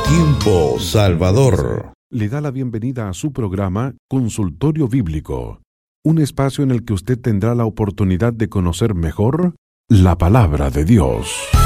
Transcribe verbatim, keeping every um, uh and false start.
Tiempo Salvador le da la bienvenida a su programa Consultorio Bíblico, un espacio en el que usted tendrá la oportunidad de conocer mejor la palabra de Dios.